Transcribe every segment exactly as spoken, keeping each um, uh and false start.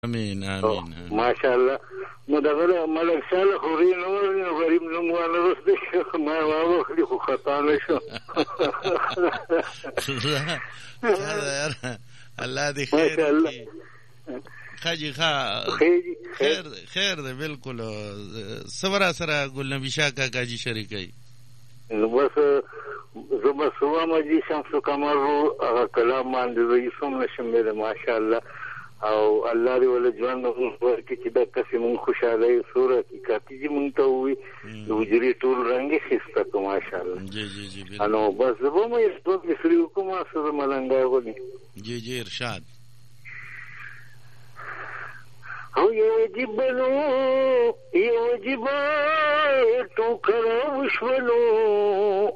امين امين ماشاءالله. نو دغه ملک صالح خوري نو غریب نو موانه رسته ما واخلي خو خطا نشو. الله دې خیر کړي. خاجي خا خیر خیر ده بالکل. صبر سره ګل نبی شاه کاکا جی شریکای بس زما سوا مجي شمس کمرو هغه کلام باندې یوسم نشم دې ماشاءالله. او الله دې ول ژوند ورکړي چې دا کسې مونږ خوشاله صورت کې کاپی مونږ ته وي د وجري ټول رنګ خسته کو ماشاءالله. جی جی جی انو بس زه مې ستو کې سری حکومت سره ملنګا غوډي. جی جی ارشاد. او یو جبلو یو جبا تو کرو وشولو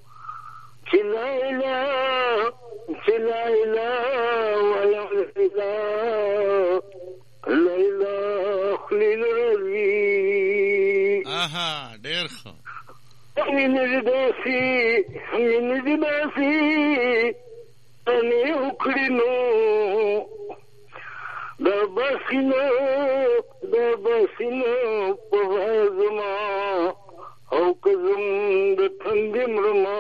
چلایلا چلایلا ولا لا لا خلیل روی. آها ډېر ښه. مینې داسې مینې داسې انې وکړې نو دا بسینو دا بسینو په زما او که زم د تندې مرما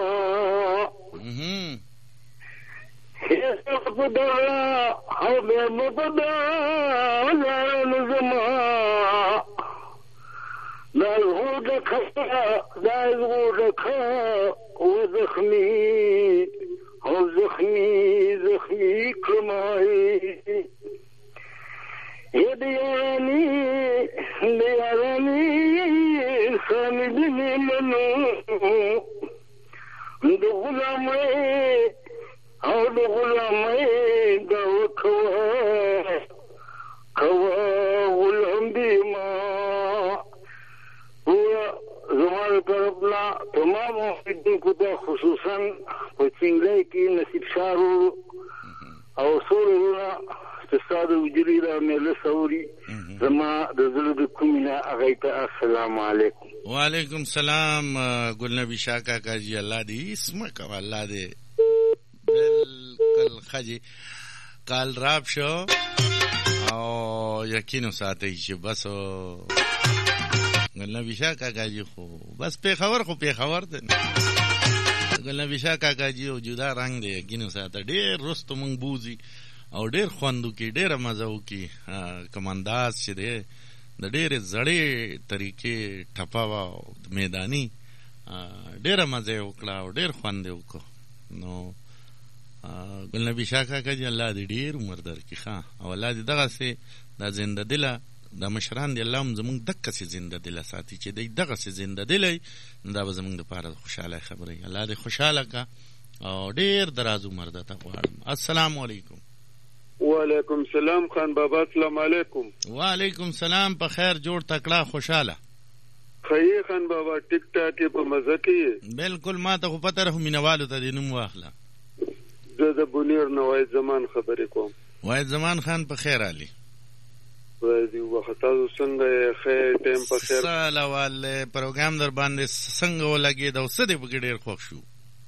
هیڅ په دا او مې په دا لارو زما دا هو د خسته دا هو د خا او زخمی او زخمی زخمی کمای یدیانی دیانی سامدنی منو دو غلامه او دو غلامه دو کوا کوا غلام دیما زمان طرفنا تمام محفظین کو دا خصوصا پچنگلے کی نصیب شارو او سورونا استاد وجری دا مله سوري زما د زړه د کومینه اغیته السلام علیکم. وعلیکم السلام ګل نبی شاه کاکا جی الله دې اسمه کا الله دې بالکل خجی کال راب شو او یقینو ساتي چې بس ګل نبی شاه کاکا جی خو بس په خبر خو په خبر ده ګل نبی شاه کاکا جی او جدا رنگ دی یقینو ساته ډېر رستو مونږ بوزي او ډېر خوندو کې ډېره مزه وکړي. کمانداز چې دی د ډېرې زړې طریقې ټپه وه میداني ډېره مزه یې وکړه او ډېر خوند یې وکړو. نو ګل نبی شاه کاکا جي الله دې ډېر عمر درکړي ښه او الله دې دغسې دا زنده دله دا مشران دي الله هم زمونږ دقسې زنده دله ساتي چې دی دغسې زنده دلی نو دا به زمونږ دپاره د خوشحالۍ خبرې الله دې خوشحاله کړه او ډېر دراز عمر درته غواړم. السلام علیکم. وعلیکم سلام خان بابا السلام علیکم. وعلیکم سلام په خیر جوړ تکړه خوشاله خیر خان بابا ټیک ټاک په مزه کې بالکل. ما ته خو پته راخو مینوالو ته دې نوم واخله. زه د بونیر نه واحد زمان خبرې کوم. واحد زمان خان په خیر علي ورځي وخت تاسو څنګه خیر ټیم په خیر سلام پروګرام در باندې څنګه ولګي دا څه دې په ډېر خوښ شو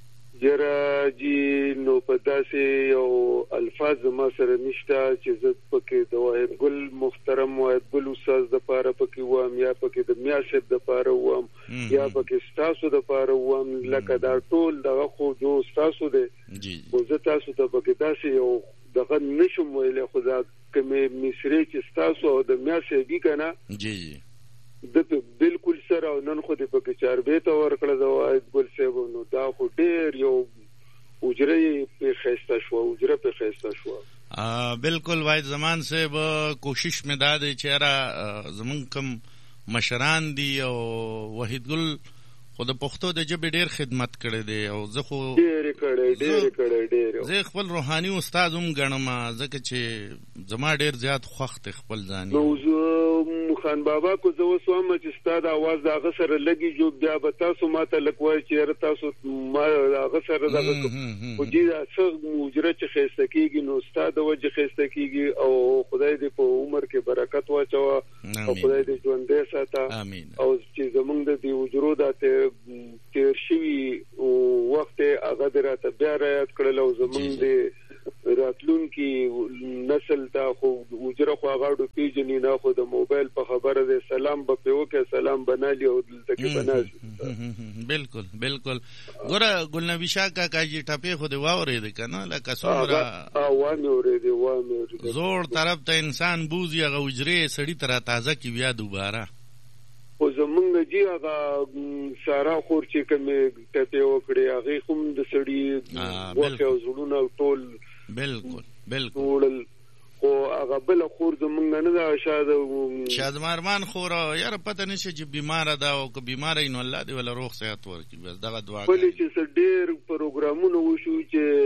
جرا جی نو په داسې یو الفاظ ما سره نشته چې زه پکې د واحد ګل محترم واحد ګل استاد د پاره پکې وام یا پکې د میاشد د پاره وام یا پکې ستاسو د پاره وام لکه دا ټول دغه خو جو ستاسو دی خو زه تاسو ته پکې داسې یو دغه نشم ویلی خو دا کومې مصرې چې ستاسو او د میاشد وي که نه جی جی د بالکل سره او نن خو دې پکې چاربې ته ورکړه د واحد ګل صاحب نو دا خو ډېر یو اجره یې پې ښایسته شوه اجره پې ښایسته شوه. بالکل واحد زمان صاحب کوشش مې دا دی چې یاره زمونږ کوم مشران دي او وحید ګل خو د پښتو د ژبې ډېر خدمت کړی دی او زه خو ډېرې کړی ډېرې کړی ډېر زه خپل روحاني استاد هم ګڼم ځکه چې زما ډېر زیات خوښ دی خپل ځاني. نو زه خان بابا کو زه اوس وایم چې ستا د اواز د هغه سره لګي جو بیا به تاسو ما ته لږ وایئ چې یاره تاسو ما د هغه سره دغه خو جي دا څه اجره چې ښایسته کېږي نو ستا د وجې ښایسته کېږي او خدای دې په عمر کې برکت واچوه او خدای دې ژوندی ساته او چې زمونږ د دې اجرو دا تیر شوي وخت هغه دې راته بیا رایاد کړل او زمونږ د راتلونکي نسل ته خو اجره خو هغه پیژنې نه، خو د موبایل په خبره دی سلام به پې وکړې، سلام بنالي او دلته کې بناسي. بالکل بالکل. ګوره ګلنبي شاه کاکاجي ټپې خو دې واورېدې که نه؟ لکه څومره وامې اورېدې وامې اورېدې زوړ طرف ته انسان بوځي، هغه حجرې سړي ته را تازه کړي بیا دوباره. خو زمونږ جي هغه سارا خور چې کومې ټپې وکړې هغې خو هم د سړي غوښې او زړونه ټول بالکل بالکل وړل. خو هغه بله خور زمونږ نه ده، شاید شادمارمان خور یاره پته نشي چې بیماره ده او که بیماره وي نو الله دې وله روغ صحت ورکړي. بس دغه دعا بلې چې څه ډېر پروګرامونه وشو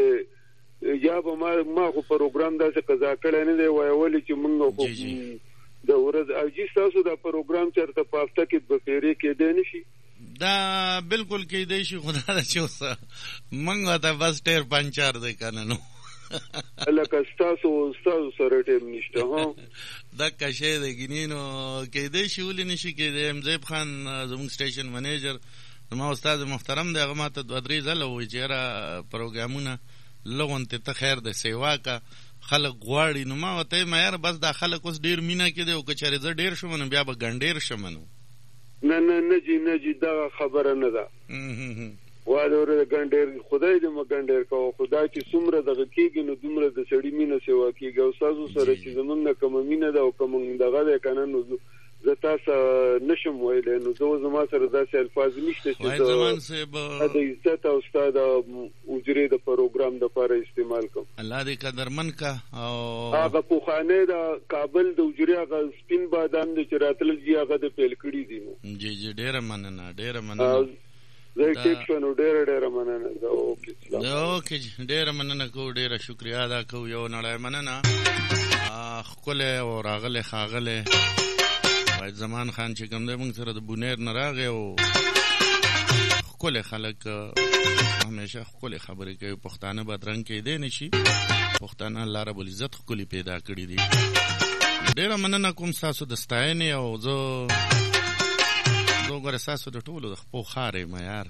چې یا به ما ما خو پروګرام داسې قضا کړی نه دی وایه، ولې چې مونږ خو د ورځ او جي ستاسو دا پروګرام چېرته په هفته کې به پیرې کېدی نه شي؟ دا بالکل کېدی شي، خو دا ده چې اوس مونږ ته بس ټیر پنچار دی که نه نو لکه ستاسو ستاسو سره ټیم نشته. ها دکه شی دی ګینې نو کېدی شي، ولې نه شي کېدی؟ امزیب خان زموږ سټیشن منیجر زما استاد محترم دی، هغه ما ته دوه درې ځله ووایي چې یاره پروګرامونه لږ غوندې ته خیر دی سیوا که خلک غواړي. نو ما ورته وایم یاره بس دا خلک اوس ډېر مینه کې دی او که چېرې زه ډېر شم نو بیا به ګنډېر شم. نو نه نه نه جي نه جي دغه خبره نه ده. واده ورته ګنډېر خدای دې مه ګنډېر کوه، خدای چې څومره دغه کېږي نو دومره د سړي مینه سیوا کېږي. او ستاسو سره چې زمونږ نه کومه مینه ده او کوم دغه دی که نه نو زه تاسو نشم ویلی. نو زه زما سره داسې الفاظ نشته چې د عزت او ستا د اجرې د پروګرام دپاره استعمال کوم. الله دې قدرمن که. او هغه پخوانی د کابل د اجرې هغه سپین بادام دی چې راتلل جي هغه د پیل کړي دي. نو جی جی ډېره مننه ډېره مننه. زه ټیک شو نو ډېره ډېره مننه. اوکې اوکې جي ډېره مننه کوو، ډېره شکریه ادا کوو. یو نړۍ مننه. ښکلی او راغلی ښاغلی باید زمان خان چې کوم دی موږ سره د بونیر نه راغی او ښکلی خلک همیشه ښکلی خبرې کوي. پښتانه بدرنګ کېدی نه شي، پښتانه الله رب العزت ښکلي پیدا کړي دي. ډېره مننه کوم ستاسو د ستاینې او زه زه ګوره ستاسو د ټولو د خپو ښار یم یار.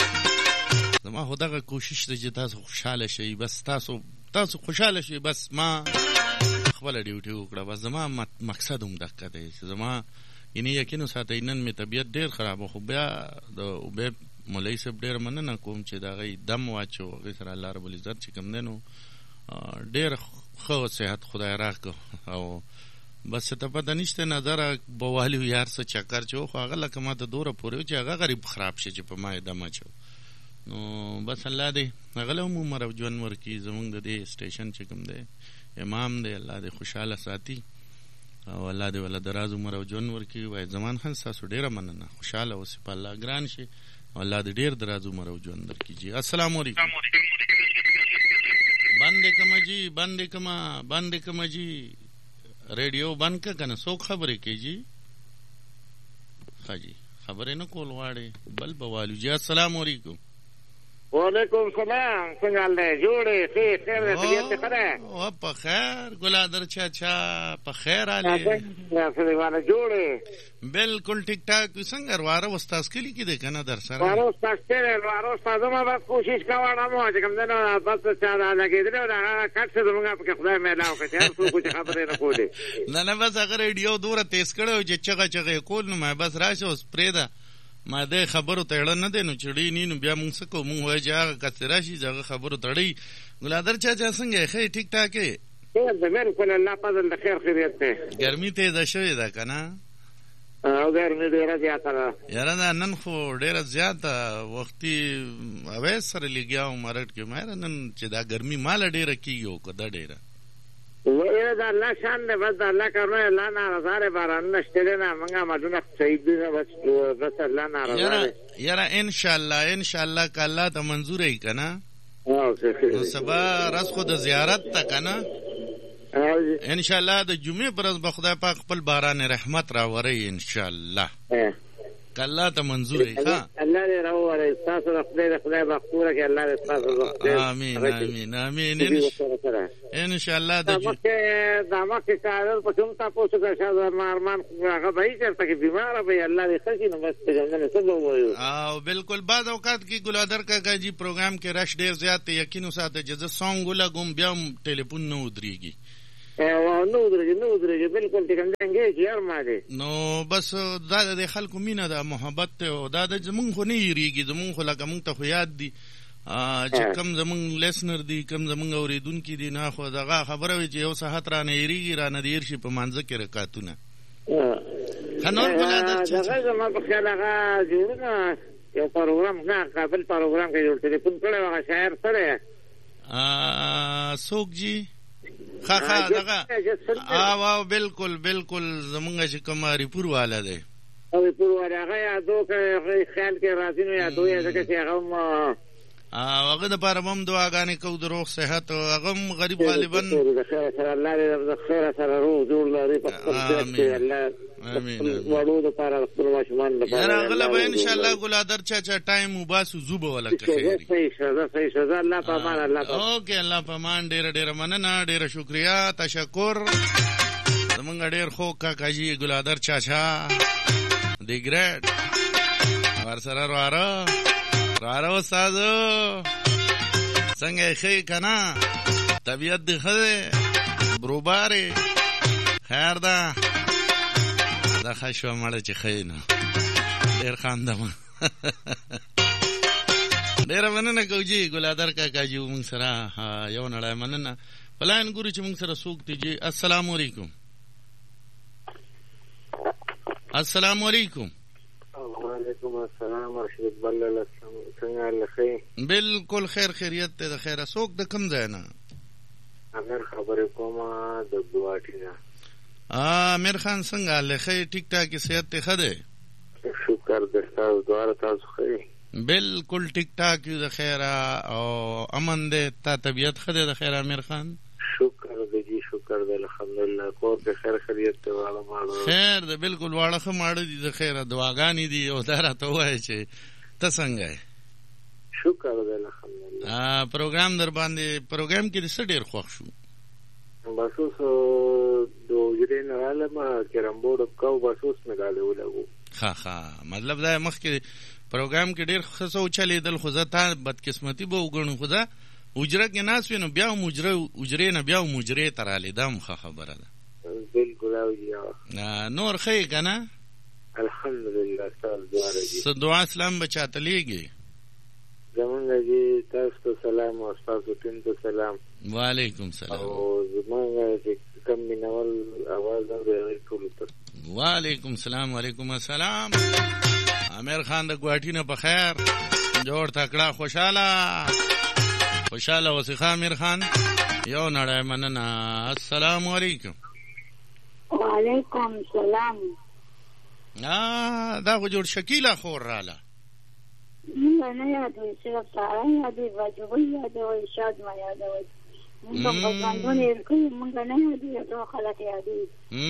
زما خو دغه کوشش دی چې تاسو خوشحاله شئ، بس تاسو تاسو خوشحاله شئ، بس ما خپله ډیوټي وکړه. بس زما مقصد هم دقه دی چې زما یعنې یقین وساتئ نن مې طبیعت ډېر خراب خو بیا د عبید مولوي صاحب ډېر مننه کوم چې د هغې دم واچو، هغې سره الله رب العزت چې کوم دی نو ډېر ښه صحت خدای راکړه. او بس ته پته نشته نظره بوالي یار څه چکر چې و خو هغه لکه ما ته دوره پورې و چې هغه غریب خراب شي چې په ما یې دم اچو. نو بس الله دې هغه له هم عمر او ژوند ورکړي. زمونږ د دې سټیشن چې کوم دی امام دی الله دې خوشحاله ساتي او الله دې وله دراز عمر او ژوند ورکړي. واید زمان خان ستاسو ډېره مننه، خوشحاله اوسئ، په الله ګران شي او الله دې ډېر دراز عمر او ژوند درکړي. جي السلام علیکم. بندې کمه جي بندې کمه بندې کمه جي ریډیو بند که که نه څوک خبرې کوي جي؟ ښه جي خبرې نه کول غواړې بل به والو. جي السلام علیکم. وعلیکم سلام، څنګه حال دی؟ جوړې ښې خیر دی؟ طبیعت دې ښه دی؟ او په خیر ګلادر چاچا په خیر حالې جوړې بالکل ټیک ټاک. څنګه رواره استاذ کلي کې دی که نه در سره؟ رواره استاذ دی، رواره استاذ ما بس کوشش کوم چې کوم دی نو بس چا لګېدلی و د هغه کټ څه زمونږ پکې خدای میلاو کړه چې هر څوک چې خبرې نه کولې. نه نه بس هغه ریډیو دومره تیز کړی و چې چغه چغه یې کول نو ما بس راشه اوس پرېږده ما دې خبرو ته اړه نه دی نو چې ډی نی نو بیا مونږ څه کوو مونږ وایو چې هغه کس راشي چې هغه خبرو ته اړوي. ګلادر چاچا څنګه یې ښه ټیک ټاک یې؟ خیر دی بالکل الله فضل د خیر خیریت دی. ګرمي تیزه شوې ده که نه؟ او ګرمي ډېره زیاته ده یاره دا نن خو ډېره زیاته وختي اویس سره لګیا وم مرګ کې ما یاره نن چې دا ګرمي ماله ډېره کېږي او که ده ډېره وایي د الله شان دی، بس د الله کارونه الله ناراضه دی، بارانونه شته دی نه موږ عملونه صحیح دي نه بس بس الله ناراضه دی. یاره انشاءالله انشاءالله که الله ته منظور یې که نه نو سبا ورځ خو د زیارت ته که نه انشاءالله د جمعې پر ورځ به خدای پاک خپل باران رحمت راوری انشاءالله که الله ته منظور یې. ښه الله دې راووری ستاسو د خدای د خدای بختوره کړي الله دې ستاسو امین امین امین انشاءالله. د مخکې کارل په کوم تاسو که شاید ارمان هغه به یې چېرته کې بیماره به یې الله دې ښه کړي نو بس پېژندنې څه به ووایو. او بالکل بعض اوقات کې ګلادر کاکا جي پروګرام کې رش ډېر زیات دی، یقین وساته چې زه سانګ ولګوم بیا هم ټلیفون نه ودرېږي او نو درې نو درې بالکل ټیکم څنګه یې ما دې نو بس دا د خلکو مینه د محبت او دا د زمون خو نه یریږي زمون خو لکه مونږ ته خو یاد دي چې کم زمون لیسنر دي کم زمون اوریدونکي دي نه خو دغه خبره وي چې یو ساعت را نه یریږي را نه دیر شي په مانځ کې رکعتونه خنور بلادر چې دا زما په خیال هغه جوړه یو پروګرام نه قابل پروګرام کې جوړ ټلیفون کړو هغه شاعر سره ا سوق جی خا خا دغه ا واو بالکل بالکل زمونږ چې کوماری پور والا دی او پور والا هغه یادو کې خیال کې راځي نو یادو یې ځکه چې هغه ا هغه د پاره هم دعاګانې کو د روغ صحت او هغه غریب غالبا سره الله دې خیر سره روغ جوړ لري په خپل کې الله امين وړو د پاره خپل ماشومان د پاره یاره غلبه ان شاء الله ګلادر چا چا ټایم وباسو زوبه ولا کې خیر صحیح شزا صحیح شزا الله پامان الله پامان اوکے الله پامان ډیر ډیر مننه ډیر شکریا تشکر زمونږ ډیر خو کاکاجي ګلادر چاچا دی ګریټ ور سره واره واره سازو څنګه خې کنا طبيعت دې خده بروباره خیر ده دا خشوه مړه چې خې نه ډیر خاندم ډیر مننه کوجی ګلادر کاکاجي مونږ سره یو نړۍ مننه پلان ګوري چې مونږ سره سوق دي السلام علیکم السلام علیکم وعلیکم السلام رشید بلل السلام څنګه لخي بالکل خیر خیریت ته خیر سوق د کم ځای نه امیر خبرې کومه د ګواټی نه ا امیر خان څنګه لخي ټیک ټاک صحت ته خده شکر د تاسو دواره تاسو خې بالکل ټیک ټاک یو د خیر او امن دې تا طبيعت خده د خیر امیر خان شکر دې شکر دې الحمدلله کور کې خیر خیریت ته والا ماړو خیر دې بالکل واړه خه ماړه دي د خیر دعاګانې دي او دا راته وای چې ته څنګه شکر دې الحمدلله ا پروګرام در باندې پروګرام کې څه ډیر خوښ شو بس اوس دو جرین عالمه کرم بورډ کو بس اوس مې غاله ولګو ها ها مطلب دا مخ کې پروګرام کې ډیر خصو چلی دل خو زه بدقسمتی به وګڼو خو دا اجره کې ناس وینو بیا مجره اجره نه بیا مجره تراله دم خبره ده بالکل او یا نور خې کنه الحمدلله تاسو دواره دي س دعا اسلام بچاته لیږي زمونږ دي تاسو سلام او تاسو ټیم ته سلام وعلیکم سلام او زمونږ چې کم مینول اواز اوري ټول ته وعلیکم سلام وعلیکم السلام امیر خان د ګواټی نه په خیر جوړ تکړه خوشاله خوشاله وسخه امیر خان یو نړۍ مننه السلام علیکم وعلیکم سلام ا دا خو جوړ شکیله خور رااله نه یادوي صرف سارا یادوي واجبي یادوي شاد ما یادوي موږ په باندې کوم موږ نه یادوي ټول خلک یادوي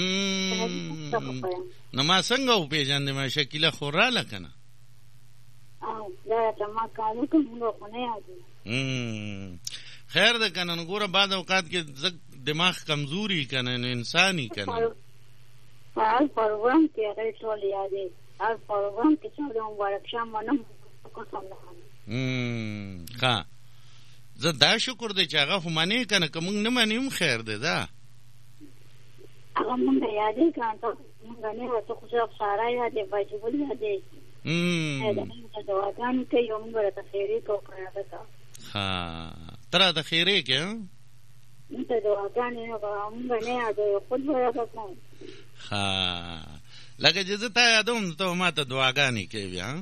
نو ما څنګه و پیژندې ما شکیله خور رااله کنه او دا ته ما کالو کوم موږ نه یادوي خیر ده کنه نو ګوره بعد اوقات کې دماغ کمزوري کنه نو انساني کنه هر پروګرام کې هغه ټول یادې هر پروګرام کې چې د مبارک شام منم کوم امم ها زه دا شکر دې چې هغه همانه کنه کوم نه منیم خیر ده دا هغه مونږ یادې کړو مونږ نه وته خو ځاب سارا یادې واجب یادې امم دا دواګان کې یو موږ ته خیرې کو کړو ها ترا د خیرې کې ته دواګان نه مونږ نه یادې خود ورته ها لکه چې ته یادوم ته ما ته دعاګانې کې بیا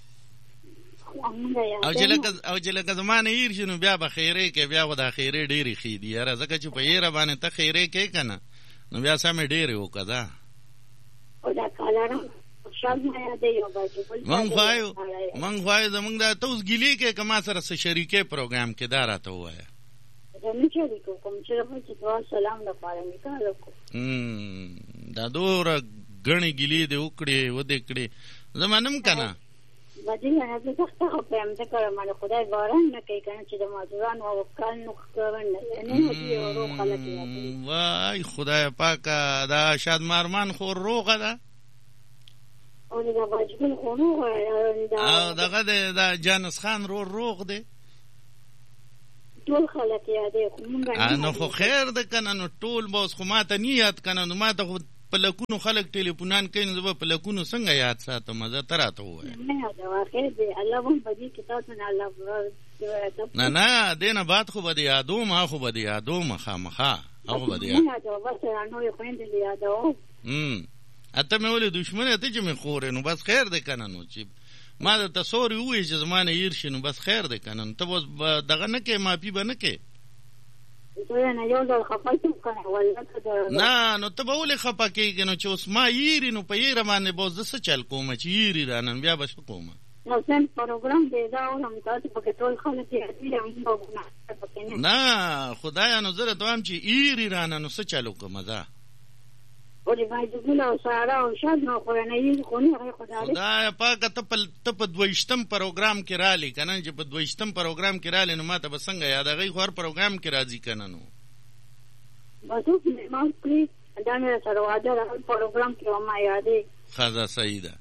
او چې لکه او چې لکه زمانه یې شنو بیا به خیرې کې بیا ودا خیرې ډېری خې دي یاره ځکه چې په یې را باندې ته خیرې کې کنه نو بیا سمې ډېری وکړه او دا کالارم شاد ما یادې یو باندې مونږ وایو مونږ وایو زمونږ دا توس ګلی کې کما سره سره شریکې پروګرام کې دا راته وایا زموږ شریکو کوم چې په دعا سلام نه پاره نکالو هم دا دور غني ګلی دې وکړي و دې کړي زمانم کنه باندې نه زه څه په ام ته کوم نه خدای باران نه کوي کنه چې د ماجران او کال نو کوون نه دی ورو خلک یې وای خدای پاک دا شاد مارمان خو روغه ده او دا واجب خو نو او دغه دا جانس خان رو روغ دی ټول خلک یادې خو مونږ نو خو خیر ده کنه نو ټول به اوس خو ما ته نه یاد کنه نو ما ته خو په لکونو خلک ټلیفونان کوي نو زه به په لکونو څنګه یاد ساتم زه ته راته ووایه نه نه دې نه بعد خو به دې یادوم ما خو به دې یادوم خامخا هغه به دې یاد اته مې ولې دشمنه ته چې مې خورې نو بس خیر دی کنه نو چې ما درته سوري ووایي چې زما نه هېر شي نو بس خیر دی کنه نو ته اوس دغه نه کوې معافي به نه کوې نه نو ته به ولې خفه کېږې نو چې اوس ما هېري نو په هېره باندې به اوس زه څه چل کومه چې هېري رانن بیا به څه کومه نه خدایا نو زه درته وایم چې هېري رانه نو څه چل وکړمه زه خدایا پاکه ته په دویشتم پروګرام کې رالی که نه چې په دویشتم پروګرام کې رالی نو ما ته به څنګه یاد هغوی خو هر پروګرام کې راځي که نه نو ښه صحیح ده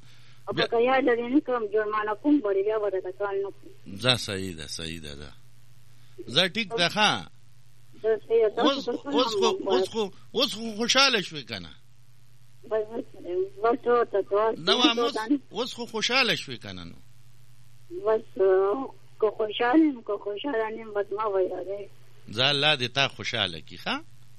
ځه صحیح ده صحیح ده ځه ځه ټیک ده ښه اوس خو خوشحاله شوې که نه اوس خو خوشحاله شوې که نه نو ځه الله دې تا خوشحاله کړي ښه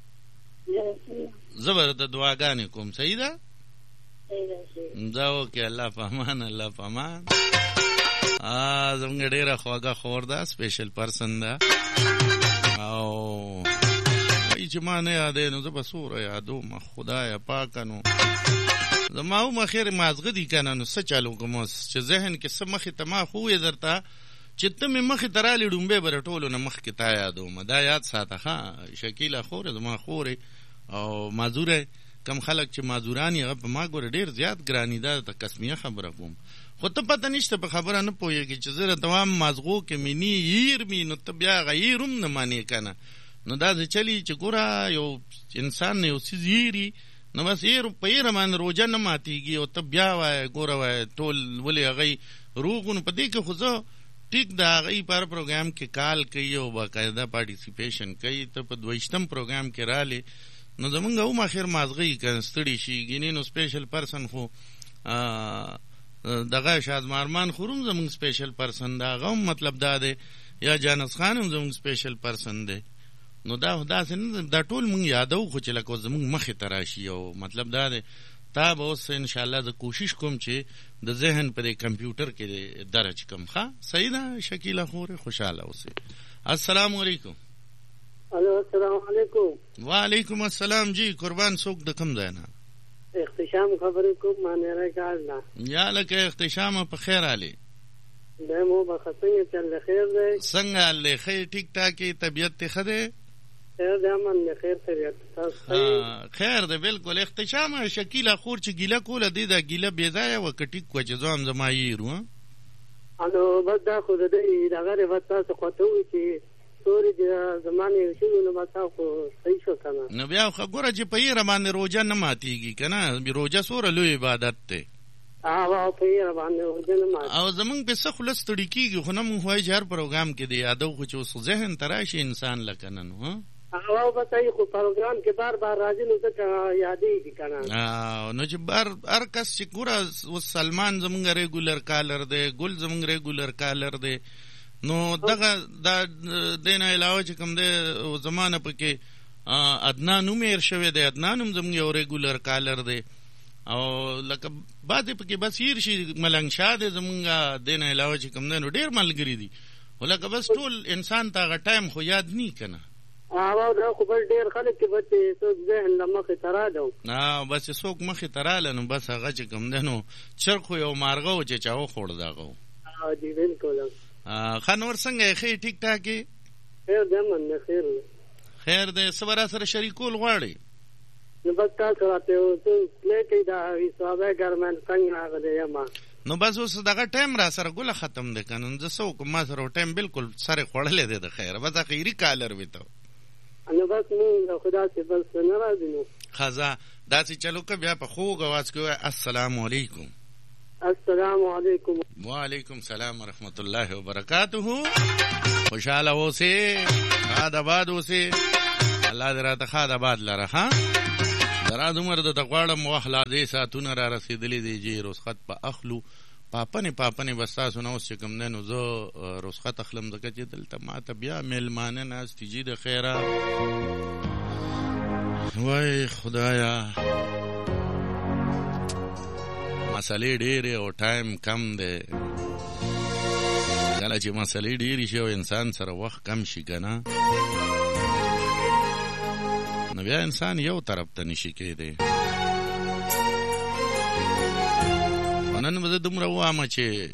زه به درته دعاګانې کوم صحیح ده دا وکړې الله په امان الله په امان زموږ ډېره خواږه خور ده سپیشل پرسن ده او چې ما نه یادې نو زه به څومره یادوم خدایه پاکه نو زما هم خیر مازغه دي که نه نو څه چل وکړم اوس چې ذهن کې څه مخې ته ما خو وویې درته چې ته مې مخې ته رالې ډومبې به د ټولو نه مخکې تا یادوم دا یاد ساته ښه شکیله خورې زما خورې او معذوره کم خلک چې معذوران یې هغه په ما ګوره ډېر زیات ګراني دا ته قسمیه خبره کوم خو ته پته نشته په خبره نه پوهېږې چې زه راته وایم مازغو کې مې نی هیر مې نو ته بیا هغه هیر هم نه منې که نه نو دا چې چلی چې ګوره یو انسان نه یو څیز هیري نو بس هیر په هیره باندې روژه نه ماتېږي او ته بیا وایه ګوره وایه ټول ولې هغوی روغ نو په دې کې خو زه ټیک د هغوی په هر پروګرام کې کال کوي او باقاعده پارټیسپیشن کوي ته په دویشتم پروګرام کې رالی نو زمونږ هم اخر مازغه که ستړي شي ګینې نو سپیشل پرسن خو دغه شازمارمان خو هم زمونږ سپیشل پرسن ده هغه هم مطلب دا دی یا جانس خان هم زمونږ سپیشل پرسن دی نو دا داسې نه دا ټول مونږ یادو خو چې لکه زمونږ مخې ته راشي او مطلب دا دی تا به اوس انشاءالله زه کوشش کوم چې د ذهن په دې کمپیوټر کې درج کم ښه صحیح ده شکیله خورې خوشحاله اوسئ السلام علیکم الو السلام علیکم وعلیکم السلام جی قربان څوک د کوم ځای نه اختشام خبرې کوم مانیره کال نه یا لکه اختشام په خیر علي دا مو به څنګه چل خیر دی څنګه علي خیر ټیک ټاکي طبیعت ته خده خیر دی من خیر طبیعت تاسو خیر دی بالکل اختشام شکیله خور چې ګیله کوله دی دا ګیله بې ځایه و کټیک کو چې زوم زما یېرو انو بس دا خو دې دا غره وتا څه کوته چې سوري د زمانه شنو نو ماته خو صحیح شو کنه نو بیا خو ګوره چې په یې باندې روزه نه ماتيږي کنه به روزه سوره لوی عبادت ته او په یې باندې روزه نه مات او زمونږ په څه خلص تړي کیږي خو نه مونږ وایي هر پروګرام کې دی یادو خو چې اوس ذهن تراشي انسان لکنه نو او بتای خو پروګرام کې بار بار راځي نو څه یادې کنه او نو چې بار هر کس چې ګوره سلمان زمونږ ریګولر کالر دی ګل زمونږ ریګولر کالر دی نو دغه دا دین علاوه چې کوم دی زمانه پکې ادنان هم هیر شوی دی ادنان هم زموږ یو ریګولر کالر دی او لکه بعضې پکې بس هیر شي ملنګ شاه دی زمونږ دین علاوه چې کوم دی نو ډېر ملګري دي خو لکه بس ټول انسان ته هغه ټایم خو یاد نی که نه او دا خو بل ډېر خلک چې بس څوک ذهن له مخې ته راله او بس څوک مخې ته راله نو بس هغه چې کوم دی نو چرګ خو یو مارغه و چې چا وخوړ دغه و او جی بالکل ښه نور څنګه یې ښې ټیک ټاک یې خیر دی من خیر خیر دی څه به را سره شریکول غواړې نو بس تاسو راته پلی کوي دا صحابه کرام څنګه راغلي یم نو بس اوس دغه ټایم را سره ګوله ختم دی که نو زه څه وکړم ما سره ټایم بالکل سر یې خوړلی دی د خیره بس اخري کالر وي ته نو بس مونږ خو داسې بس نه راځي نو ښه ځه داسې چلو که بیا په خوږ اواز کې ووایه السلام علیکم السلام علیکم. وعلیکم سلام ورحمت الله وبرکاتہ. خوشحاله اوسې، خاد آباد اوسې، الله دې راته خاد آباد لره. ها درا دومره د غواړم واخلا دې ساتونه را رسېدلې دي چې رخصت په اخلو پاپنې پاپنې بس تاسو نه اوس چې کوم دی نو زه رخصت اخلم ځکه چې دلته ما ته بیا میلمانه ناستي جي د خیره. وای خدایا مسلې ډېرې او ټایم کم دی. کله چې مسلې ډېرې شي او انسان سره وخت کم شي که نه نو بیا انسان یو طرف ته نشي کېدی. نن به زه دومره ووامه چې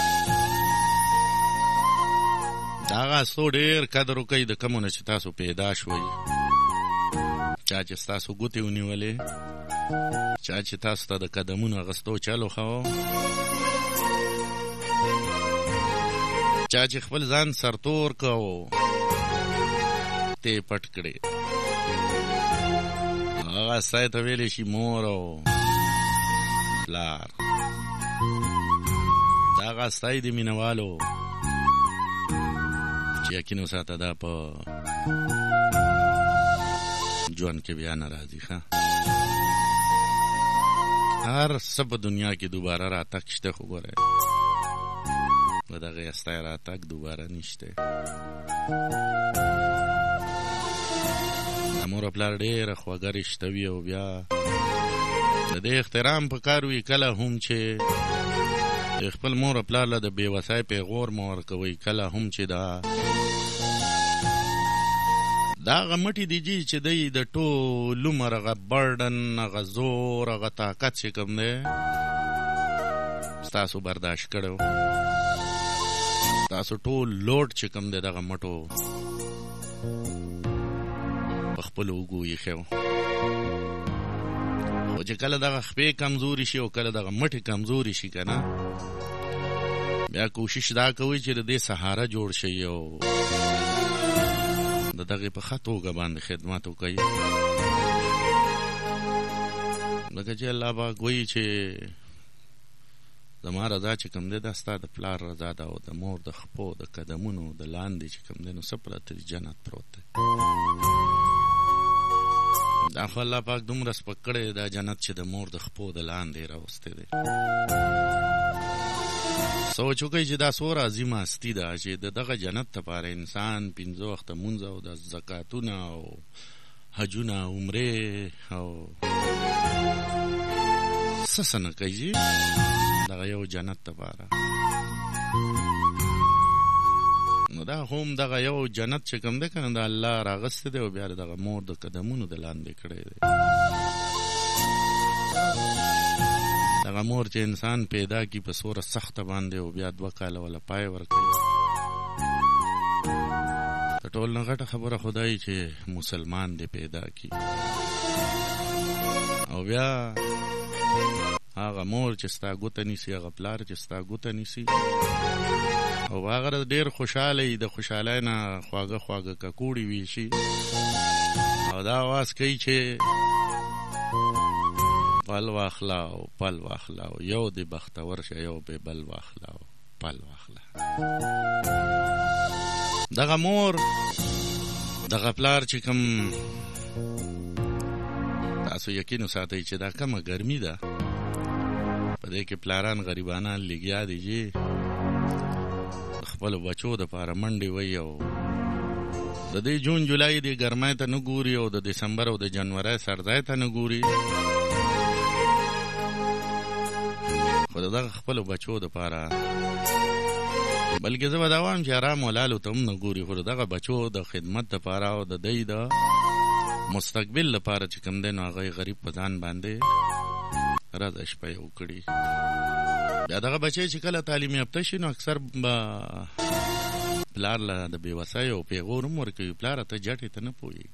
د هغه څو ډېر قدر وکئ د کومو نه چې تاسو پیدا شوئ، چا چې ستاسو ګوتې ونیولې، چا چې تاسو ته د قدمونو اخیستو چل وښوه، چا چې خپل ځان سرتور کو ته پټ کړې، هغه سای ته ویلی شي مور او پلار. دا هغه ستای د مینهوالو چې یقین وساته دا په ژوند کې بیا نه راځي. ښه هر څه په دنیا کې دوباره راتګ شته، خو ګوره د دغه ستی راتګ دوباره نشته. د مور او پلار ډېره خوږه رشته وي او بیا د دې احترام په کار وي کله هم چې خپل مور او پلار له د بېوسۍ پیغور مه ورکوئ، کله هم چې دا دا هغه مټې دي جي چې دی د ټول عمر هغه برډن، هغه زور، هغه طاقت چې کوم دی ستاسو برداشت کړی، ستاسو ټول لوډ چې کوم دی دغه مټو په خپلو اوږو ایښی و. خو چې کله دغه خپې کمزوري شي او کله دغه مټې کمزوري شي که نه بیا کوشش دا کوئ چې د دې سهاره جوړ شي او د دغې په ښه توګه باندې خدمت وکوئ. لکه چې الله پاک وایي چې زما رضا چې کوم دی دا ستا د پلار رضا ده او د مور د خپو د قدمونو د لاندې چې کوم دی نو څه پرته دي جنت پروت دی. دا خو الله پاک دومره سپک کړی دا جنت چې د مور د خپو د لاندې راوستی دی. سوچ وکئ چې دا څومره عظیمه هستي ده چې د دغه جنت دپاره انسان پنځه وخته مونځ او د زکاتونه او حجونه عمرې او څه څه نه کوي دغه یو جنت دپاره. نو دا هم دغه یو جنت چې کوم دی که نه د الله راغستی دی او بیا دغه مور د قدمونو د لاندې کړی دی. دغه مور چې انسان پیدا کی په سوره سخته باندې او بیا دوه کاله ولا پای ورکوي. د ټول نه غټه خبره خدای چې مسلمان دی پیدا کی او بیا هغه مور چې ستا ګوته نیسي، هغه پلار چې ستا ګوته نیسي او هغه ډېر خوشحاله وي، د خوشحالۍ نه خواږه خواږه ککوړي ویشي او دا آواز کوي چې پل واخلا او پل واخلا او یو دی بختور شه یو به بل واخلا او پل واخلا. دغه مور دغه پلار چې کوم تاسو یقین وساتئ چې دا کومه ګرمي ده په دې کې پلاران غریبانان لګیا دي چې خپلو بچو دپاره منډې وهي او د دې جون جولای د ګرمۍ ته نه ګوري او د دسمبر او د جنورۍ سردۍ ته نه ګوري، خو د دغه خپلو بچو دپاره بلکې زه به دا وایم چې ارام ولالو ته هم نه ګوري، خو د دغه بچو د خدمت دپاره او د دی د مستقبل لپاره چې کوم دی نو هغه غریب په ځان باندې ورځ شپه یې وکړي. بیا دغه بچی چې کله تعلیم یافته شي نو اکثر به پلار له د بېوسۍ او پیغور هم ورکوي، پلاره ته جټې ته نه پوهېږي.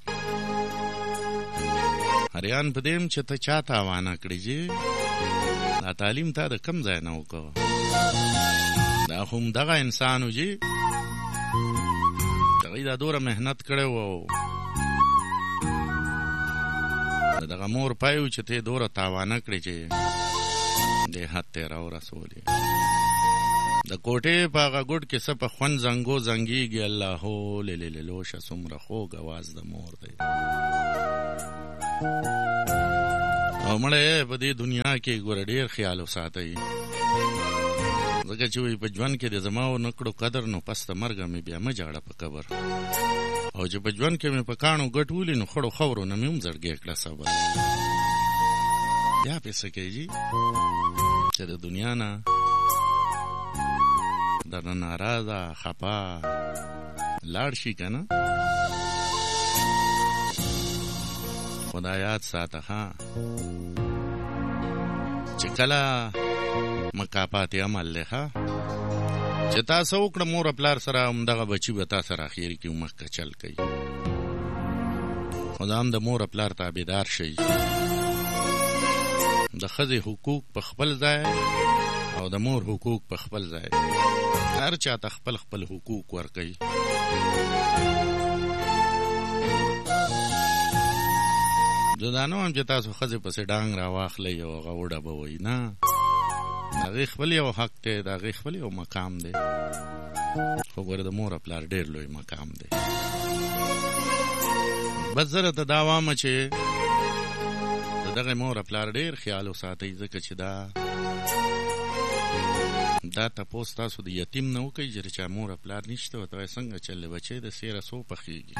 حیران په دې یم چې ته چا تاوانه کړي چې دا تعلیم تا د کم ځای نه وکړه. دا خو همدغه انسان و چې هغوی دا دوره محنت کړی و او دغه مور پای و چې ته یې دوره تاوانه کړې چې د حد ته راورسولې. د کوټې په هغه ګوټ کې څه په خوند زنګو زنګېږي، الله هو لللوشه څومره خوږ اواز د مور دی. او مړی په دې دنیا کې ګوره ډېر خیال وساتئ، ځکه چې وایي په ژوند کې د زما و نکړو قدر، نو پس د مرګه مې بیا مه جاړه په قبر. او چې په ژوند کې مې په کاڼو ګټ ولي، نو خړو خورو نه مې هم زړګی کړه صبر. بیا پې څه کوي جي چې د دنیا نه درنه ناراضه خفه لاړ شي که نه. خدا یاد ساته ها چې کله مکافات عمل دی ها، چې تاسو وکړه مور پلار سره همدغه بچي به تا سره اخیر کې مخکې چل کوي. خو دا هم د مور پلار تابعدار شئ. د ښځې حقوق په خپل ځای او د مور حقوق په خپل ځای، هر چا ته خپل خپل حقوق ورکوي. زه دا نه وایم چې تاسو ښځې پسې ډانګ را واخلئ او هغه وډبوئ، نه، د هغې خپل یو حق دی، د هغې خپل یو مقام دی. خو ګوره د مور پلار ډېر لوی مقام دی. بس زه راته دا وامه چې د دغه مور پلار ډېر خیال وساتئ، ځکه چې دا دا تپوس تاسو د یتیم نه وکئ چې چا مور پلار نشته، ورته وایي څنګه چلې بچی د سیره څو پخېږي.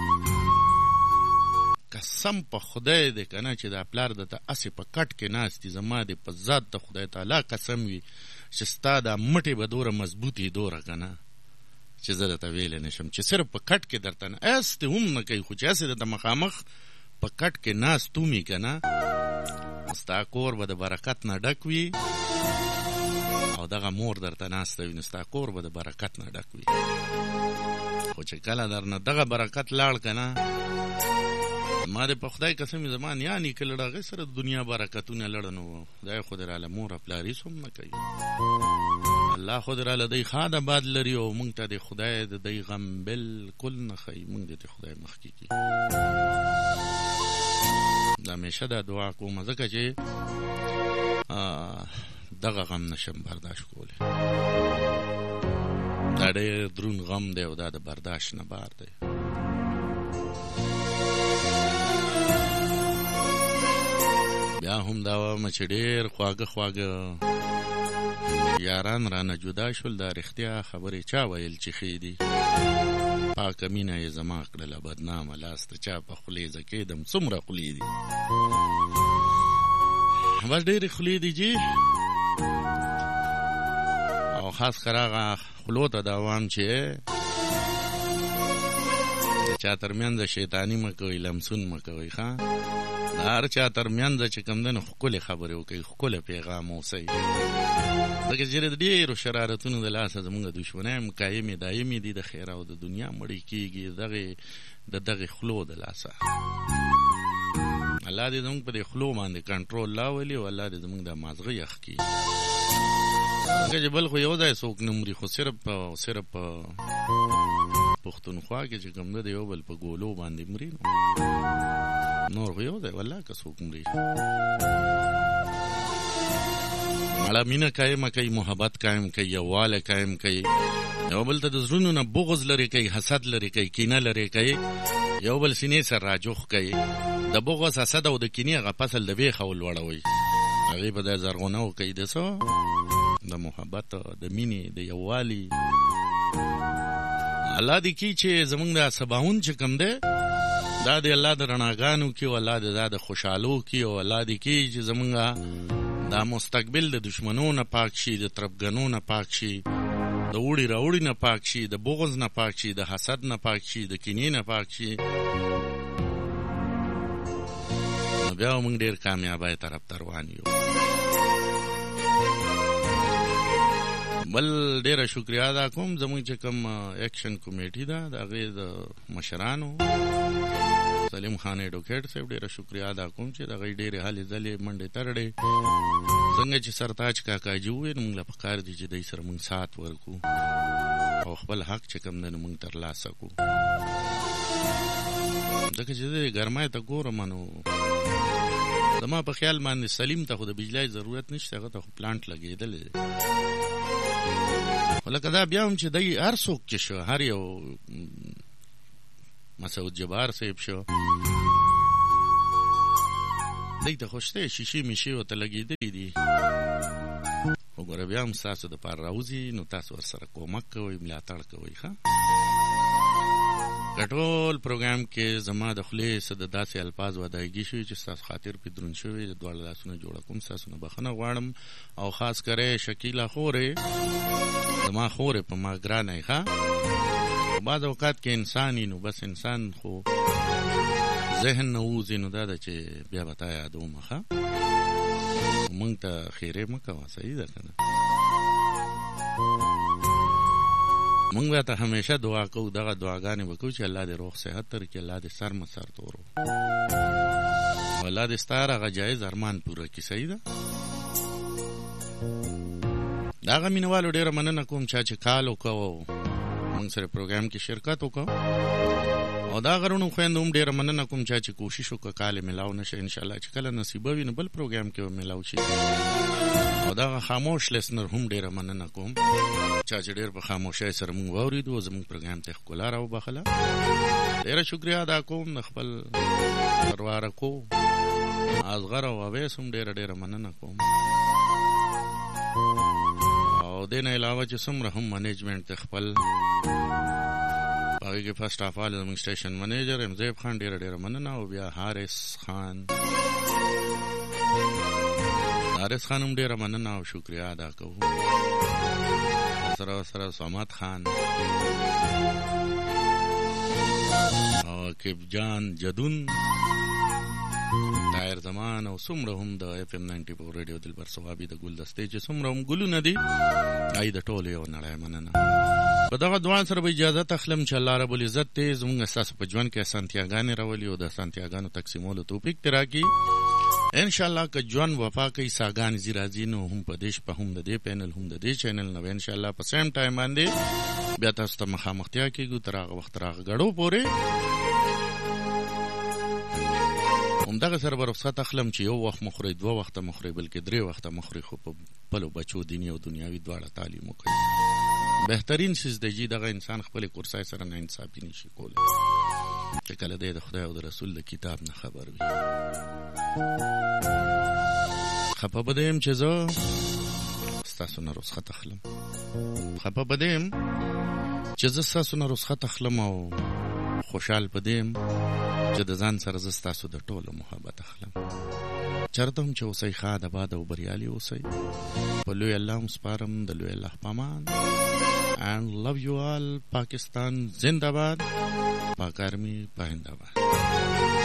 قسم په خدای دی که نه چې دا پلار درته هسې په کټ کې ناست دي، زما دې په ذات د خدای تعالی قسم وي چې ستا دا مټې به دوره مضبوطې دوره که نه چې زه درته ویلی نه شم، چې صرف په کټ کې درته نه هسې هم نه کوي، خو چې هسې درته مخامخ په کټ کې ناست ومي که نه، ستا کور به د برکت نه ډک وي، او دغه مور درته ناسته وي، نو ستا کور به د برکت نه ډک وي. خو چې کله درنه دغه برکت لاړ که نه، ما دې په خدای قسم زما نیا نیکه لړ هغې سره د دنیا برکتونه لړ، نو خدای خو دې راله مور پلار هېڅ هم نه کوي. الله خو دې راله دی ښاد آباد لري، او موږ ته د خدای د دی غم بلکل نه ښایي، موږ دې د خدای مخکې کړي. د همیشه دا دعا کوم، ځکه چې دغه غم نشم برداشت کولی. دا ډېر دروند غم دی او دا د برداشت نه بار دی. بیا هم دا وایم چې ډېر خواږه خواږه یاران رانه جدا شول، دا رښتیا خبرې چا ویل چې ښې دي. پاکه مینه یې زما کړله بدنامه، لاس ته چا په خولې زه کېدم، څومره خولې دي، بس ډېرې خولې دي جي. او خاص کر هغه خولو ته دا وایم چې د چا تر منځه شیطاني مه کوئ، لمسون مه کوئ. ښه، د هر چا تر منځه چې کوم دی نو ښکلې خبرې وکړئ، ښکلی پیغام اوسئ، ځکه چې د ډېرو شرارتونو د لاسه زمونږ دشمنیان قایمې دایمې دي، د خیر او د دنیا مړی کېږي دغې د دغې خلو د لاسه. الله دې زمونږ په دې خلو باندې کنټرول راولي، او الله دې زمونږ د مازغه یخ کړي، ځکه چې بل خو یو ځای څوک نه مري، خو صرف په صرف په پښتونخوا کې چې کوم دی د یو بل په ګولو باندې مري، نور خو یو ځای والله که څوک مري. مړه مینه قایم کوي، محبت قایم کوي، یووالی قایم کوي، یو بل ته د زړونو نه بغض لرې کوي، حسد لرې کوي، کینه لرې کوي، یو بل سینې سره راجوخ کوي. د بغض، حسد او د کینې هغه فصل د بیخه ولوړوئ، هغې به د زرغونه وکوي د څه د محبت، د مینې، د یووالي. الله دې کي چې زمونږ د سباون چې کوم دی دا د الله د رڼاګانو کې، او الله دې دا د خوشحالو کې، او الله دې کي چې زمونږ دا مستقبل د دشمنو نه پاک شي، د تربګنو نه پاک شي، د وړي راوړي نه پاک شي، د بغض نه پاک شي، د حسد نه پاک شي، د کینې نه پاک شي. نو بیا موږ ډېر کامیابۍ طرف ته روان یو. بل ډېره شکریه ادا کوم زموږ چې کوم اکشن کمیټي ده د هغې د مشرانو سلیم خان ایډوکیټ صاحب، ډېره شکریه ادا کوم چې د هغې ډېرې هلې ځلې منډې ترړې، څنګه چې سرتاج کاکاجي وویل موږ له پکار دي چې دی سره موږ سات ورکو او خپل حق چې کوم دی نو موږ ترلاسه کړو، ځکه چې د ګرمۍ ته ګورم نو زما په خیال باندې سلیم ته خو د بجلی ضرورت نشته، هغه ته خو پلانټ لګېدلی دی. خو لکه دا بیا هم چې دی هر څوک چې شو، هر یو مسعود جبار صاحب شو، دی ته خو شته شیشې میشې ورته لګېدلي دي. خو ګوره بیا هم ستاسو دپاره راوځي، نو تاسو ورسره کومک کوئ، ملاتړ کوئ. ښه که ټول پروګرام کې زما د خولې څه د داسې الفاظ ودایګي شوي چې ستاسو خاطر پې دروند شوي، د دواړه لاسونه جوړه کوم، ستاسو نه بخښنه غواړم. او خاص کری شکیله خورې، زما خورې په ما ګرانه یې. ښه بعض اوقات کې انسان یي، نو بس انسان خو ذهن نه ووځي، نو دا ده چې بیا به تا یادومه. ښه مونږ ته خیرې مه کوه، صحیح ده که نه؟ مونږ به ته همیشه دعا کوو، دغه دعاګانې به کوو چې الله دې روغ صحت درکړي، الله دې سر مسر تورو، او الله دې ستا هغه جایز ارمان پوره کړي. صحیح ده؟ د هغه مینهوالو ډېره مننه کوم چا چې کال وکړو، مونږ سره پروګرام کې شرکت وکړو. او دا غرونو خویندو هم ډېره مننه کوم چا چې کوشش وکړه کال یې میلاو نه شي. انشاءالله چې کله نصیبه وي نو بل پروګرام کې به میلاو شي. او دغه خاموش لسنر هم ډېره مننه کوم چا چې ډېر په خاموشۍ سره مونږ واورېدو او زمونږ پروګرام ته ښکلا راوبخله. ډېره شکریه ادا کوم د خپل پروارکو اصغر او اویس هم ډېره ډېره مننه کوم. او دې نه علاوه چې څومره هم منیجمنټ د خپل هغې کې فرسټ آف آل زموږ سټیشن منیجر امزیب خان ډېره ډېره مننه. او بیا حارث خان حارث خان هم ډېره مننه او شکریه ادا کوو. سره سره صمد خان او کیب جان جدون طاهر زمان او څومره هم د اف ام ناینټي فور ریډیو دلبر ثوابي د ګلدستې چې څومره هم ګلونه دي، ای د ټولو یو نړۍ مننه. په دغه دعا سره به اجازت اخلم چې الله رب العزت دې زموږ ستاسو په ژوند کې اسانتیاګانې راولي او د اسانتیاګانو تقسیمولو توفیق دې راکړي. انشاءالله که ژوند وفا کوي ساګانې ځي راځي، نو هم په دې شپه هم د دې پینل هم د دې چینل نه به انشاءالله په سیم ټایم باندې بیا تاسو ته مخامختیا کېږو تر هغه وخت تر هغه ګړو پورې. همدغه سره به رخصت اخلم چې یو وخت مخورئ، دوه وخته مخورئ، بلکې درې وخته مخورئ، خو په خپلو بچو دیني او دنیاوي دواړه تعلیم وکړئ. بهترین څیز دی چې دغه انسان خپلې کورسۍ سره نه انصافي نشي کولی چې کله دی د خدای او د رسول د کتاب نه خبر وي. خفه به دی یم چې زه ستاسو نه رخصت اخلم، خفه به دی یم چې زه ستاسو نه رخصت اخلم، او خوشحال به دی یم چې د ځان سره زه ستاسو د ټولو محبت اخلم. چرته هم چې اوسئ ښه ادباد او بریالي اوسئ. په لوی الله هم سپارم، د لوی الله په امان. And love you all. Pakistan Zindabad. Pak Army Pahindabad.